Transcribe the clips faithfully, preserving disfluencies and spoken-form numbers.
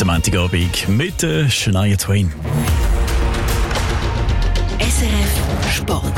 guten Montagabend mit äh, Shania Twain. S R F Sport.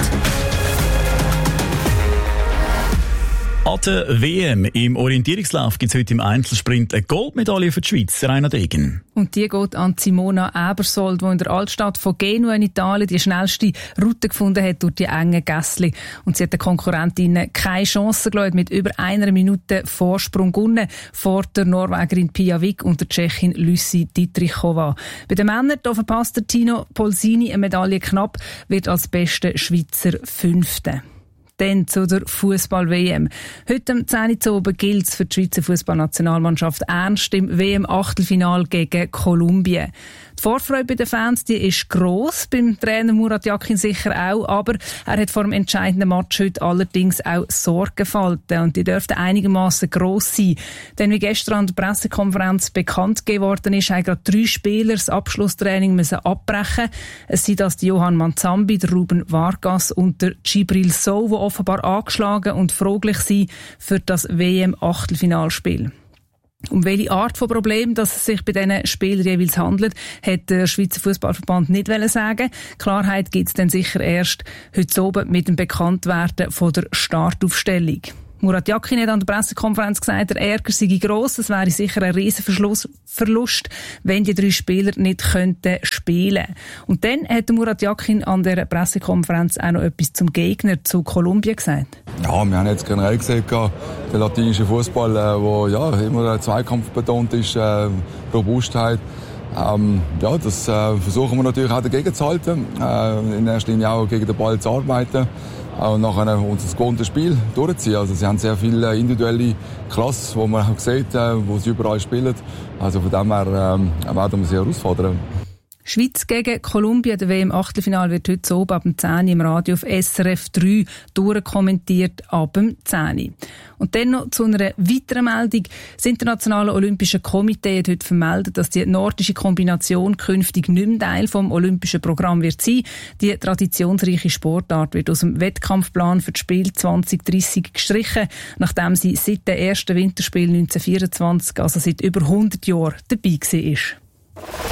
An der W M im Orientierungslauf gibt es heute im Einzelsprint eine Goldmedaille für die Schweiz, Rainer Degen. Und die geht an Simona Ebersold, die in der Altstadt von Genua in Italien die schnellste Route gefunden hat durch die engen Gässli. Und sie hat den Konkurrentinnen keine Chance gelassen, mit über einer Minute Vorsprung gewonnen vor der Norwegerin Pia Vik und der Tschechin Lucy Dietrichova. Bei den Männern da verpasst der Tino Polsini eine Medaille knapp, wird als bester Schweizer Fünfter. Dann zu der Fußball-W M. Heute am zehn Uhr oben gilt es für die Schweizer Fußballnationalmannschaft ernst im W M-Achtelfinal gegen Kolumbien. Die Vorfreude bei den Fans die ist gross, beim Trainer Murat Yakin sicher auch, aber er hat vor dem entscheidenden Match heute allerdings auch Sorgen gefalten und die dürften einigermaßen gross sein. Denn wie gestern an der Pressekonferenz bekannt geworden ist, haben gerade drei Spieler das Abschlusstraining müssen abbrechen. Es sind das die Johann Manzambi, der Ruben Vargas und der Djibril Sow, die offenbar angeschlagen und fraglich sind für das W M-Achtelfinalspiel. Um welche Art von Problem dass es sich bei diesen Spielern jeweils handelt, hat der Schweizer Fußballverband nicht sagen. Klarheit gibt es dann sicher erst heute oben mit dem Bekanntwerden von der Startaufstellung. Murat Yakin hat an der Pressekonferenz gesagt, der Ärger sei gross. Es wäre sicher ein riesen Verlust, wenn die drei Spieler nicht könnten spielen. Und dann hat Murat Yakin an der Pressekonferenz auch noch etwas zum Gegner, zu Kolumbien gesagt. Ja, wir haben jetzt generell gesehen, der latinische Fußball, der ja, immer Zweikampf betont ist, äh, Robustheit. Ähm, ja, das äh, versuchen wir natürlich auch dagegen zu halten, äh, in erster Linie auch gegen den Ball zu arbeiten und nachher unser gewohntes Spiel durchziehen. Also sie haben sehr viele individuelle Klasse, wo man auch sieht, äh, wo sie überall spielen. Also von dem her äh, werden wir sie herausfordern. Schweiz gegen Kolumbien, der W M-Achtelfinal wird heute oben ab dem zehn Uhr im Radio auf S R F drei durchkommentiert ab dem zehn Uhr. Und dann noch zu einer weiteren Meldung. Das Internationale Olympische Komitee hat heute vermeldet, dass die nordische Kombination künftig nicht mehr Teil vom olympischen Programm wird sein. Die traditionsreiche Sportart wird aus dem Wettkampfplan für das Spiel zwanzig dreißig gestrichen, nachdem sie seit dem ersten Winterspiel neunzehnhundertvierundzwanzig, also seit über hundert Jahren, dabei war.